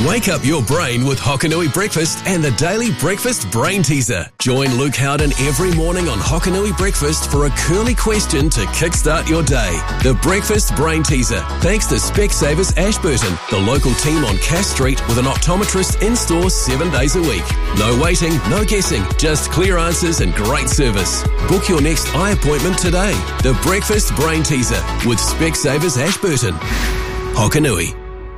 Wake up your brain with Hokanui Breakfast and the Daily Breakfast Brain Teaser. Join Luke Howden every morning on Hokanui Breakfast for a curly question to kickstart your day. The Breakfast Brain Teaser, thanks to Specsavers Ashburton, the local team on Cass Street with an optometrist in-store 7 days a week. No waiting, no guessing, just clear answers and great service. Book your next eye appointment today. The Breakfast Brain Teaser with Specsavers Ashburton. Hokanui.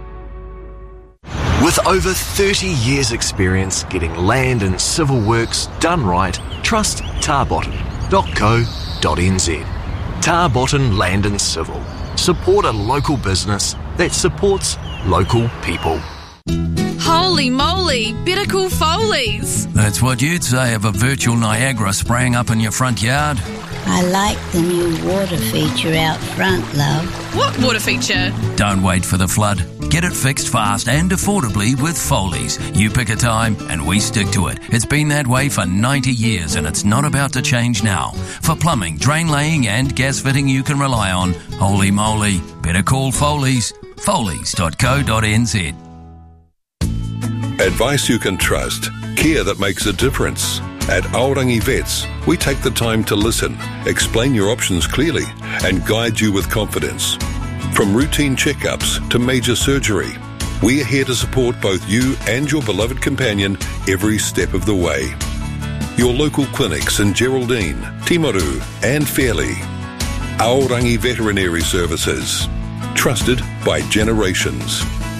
With over 30 years' experience getting land and civil works done right, trust Tarbotton.co.nz. Tarbotton Land and Civil. Support a local business that supports local people. Holy moly, better call Foley's. That's what you'd say of a virtual Niagara spraying up in your front yard. I like the new water feature out front, love. What water feature? Don't wait for the flood. Get it fixed fast and affordably with Foley's. You pick a time and we stick to it. It's been that way for 90 years and it's not about to change now. For plumbing, drain laying and gas fitting you can rely on, holy moly, better call Foley's. Foley's.co.nz. Advice you can trust. Care that makes a difference. At Aorangi Vets, we take the time to listen, explain your options clearly, and guide you with confidence. From routine checkups to major surgery, we are here to support both you and your beloved companion every step of the way. Your local clinics in Geraldine, Timaru, and Fairley. Aorangi Veterinary Services. Trusted by generations.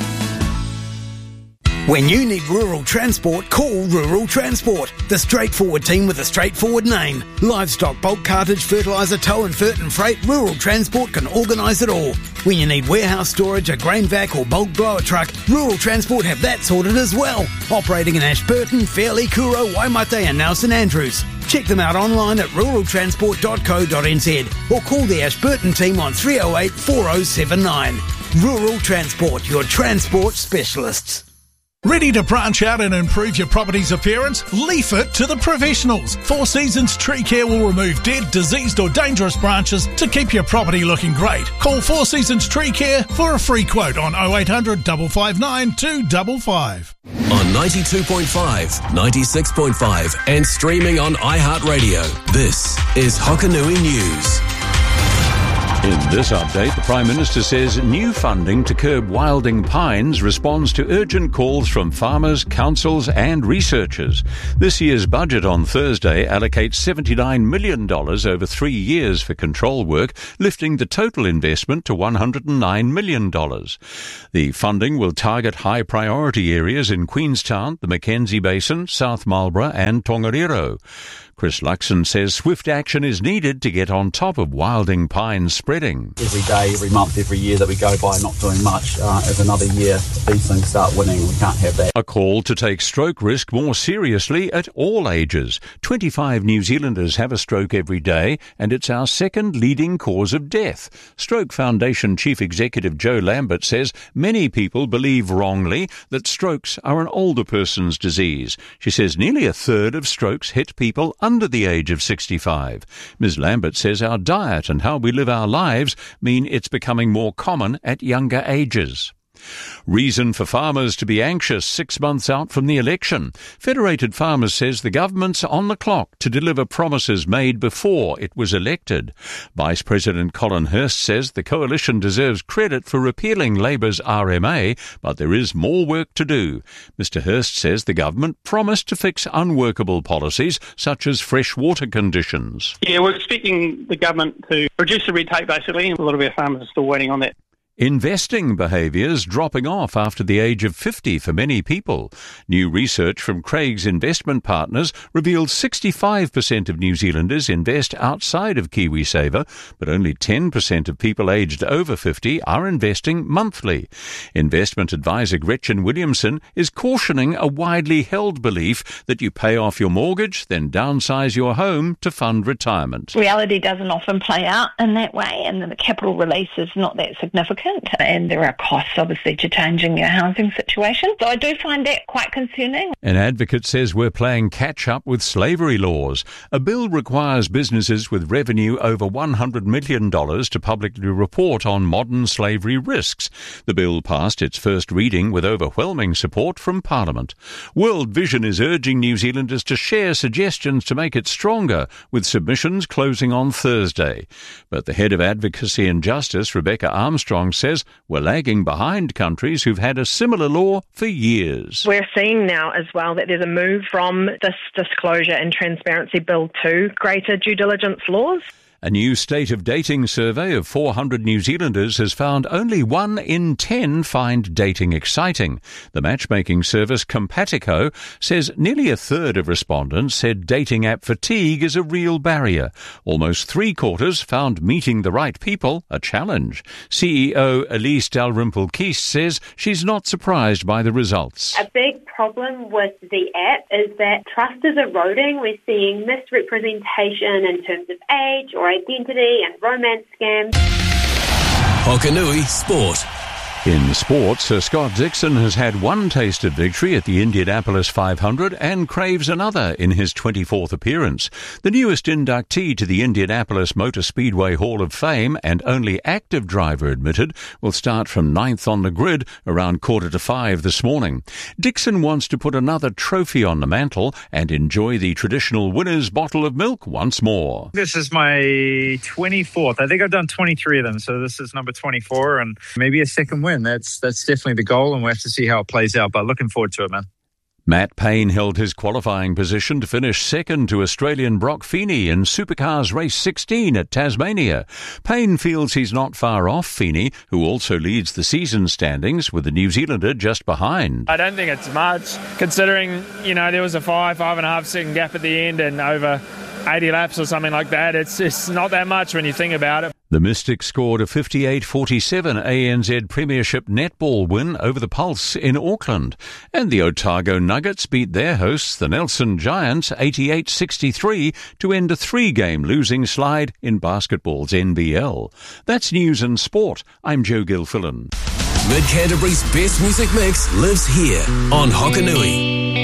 When you need rural transport, call Rural Transport. The straightforward team with a straightforward name. Livestock, bulk cartage, fertiliser, tow and fert and freight, Rural Transport can organise it all. When you need warehouse storage, a grain vac or bulk blower truck, Rural Transport have that sorted as well. Operating in Ashburton, Fairley, Kuro, Waimate and Nelson Andrews. Check them out online at ruraltransport.co.nz or call the Ashburton team on 308 4079. Rural Transport, your transport specialists. Ready to branch out and improve your property's appearance? Leaf it to the professionals. Four Seasons Tree Care will remove dead, diseased or dangerous branches to keep your property looking great. Call Four Seasons Tree Care for a free quote on 0800 559 255. On 92.5, 96.5 and streaming on iHeartRadio. This is Hokanui News. In this update, the Prime Minister says new funding to curb wilding pines responds to urgent calls from farmers, councils and researchers. This year's budget on Thursday allocates $79 million over 3 years for control work, lifting the total investment to $109 million. The funding will target high priority areas in Queenstown, the Mackenzie Basin, South Marlborough and Tongariro. Chris Luxon says swift action is needed to get on top of wilding pines spreading. Every day, every month, every year that we go by not doing much, as another year these things start winning, we can't have that. A call to take stroke risk more seriously at all ages. 25 New Zealanders have a stroke every day, and it's our second leading cause of death. Stroke Foundation Chief Executive Joe Lambert says many people believe wrongly that strokes are an older person's disease. She says nearly a third of strokes hit people under the age of 65. Ms. Lambert says our diet and how we live our lives mean it's becoming more common at younger ages. Reason for farmers to be anxious 6 months out from the election. Federated Farmers says the government's on the clock to deliver promises made before it was elected. Vice President Colin Hurst says the coalition deserves credit for repealing Labour's RMA, but there is more work to do. Mr Hurst says the government promised to fix unworkable policies such as fresh water conditions. Yeah, we're expecting the government to reduce the red tape basically. A lot of our farmers are still waiting on that. Investing behaviours dropping off after the age of 50 for many people. New research from Craig's Investment Partners revealed 65% of New Zealanders invest outside of KiwiSaver, but only 10% of people aged over 50 are investing monthly. Investment advisor Gretchen Williamson is cautioning a widely held belief that you pay off your mortgage, then downsize your home to fund retirement. Reality doesn't often play out in that way, and the capital release is not that significant. significant, and there are costs, obviously, to changing their housing situation. So I do find that quite concerning. An advocate says we're playing catch-up with slavery laws. A bill requires businesses with revenue over $100 million to publicly report on modern slavery risks. The bill passed its first reading with overwhelming support from Parliament. World Vision is urging New Zealanders to share suggestions to make it stronger, with submissions closing on Thursday. But the head of Advocacy and Justice, Rebecca Armstrong, says we're lagging behind countries who've had a similar law for years. We're seeing now as well that there's a move from this disclosure and transparency bill to greater due diligence laws. A new state of dating survey of 400 New Zealanders has found only 1 in 10 find dating exciting. The matchmaking service Compatico says nearly a third of respondents said dating app fatigue is a real barrier. Almost 3/4 found meeting the right people a challenge. CEO Elise Dalrymple-Keast says she's not surprised by the results. A big problem with the app is that trust is eroding. We're seeing misrepresentation in terms of age or identity and romance scams. Hokanui Sport. In sports, Sir Scott Dixon has had one taste of victory at the Indianapolis 500 and craves another in his 24th appearance. The newest inductee to the Indianapolis Motor Speedway Hall of Fame and only active driver admitted will start from 9th on the grid around 4:45 this morning. Dixon wants to put another trophy on the mantle and enjoy the traditional winner's bottle of milk once more. This is my 24th. I think I've done 23 of them, so this is number 24 and maybe a second win. That's definitely the goal, and we'll have to see how it plays out, but looking forward to it, man. Matt Payne held his qualifying position to finish second to Australian Brock Feeney in Supercars Race 16 at Tasmania. Payne feels he's not far off Feeney, who also leads the season standings, with the New Zealander just behind. I don't think it's much, considering, there was a 5.5 second gap at the end and over 80 laps or something like that. It's not that much when you think about it. The Mystics scored a 58-47 ANZ Premiership netball win over the Pulse in Auckland. And the Otago Nuggets beat their hosts, the Nelson Giants, 88-63 to end a 3-game losing slide in basketball's NBL. That's news and sport. I'm Joe Gilfillan. Mid-Canterbury's best music mix lives here on Hokanui.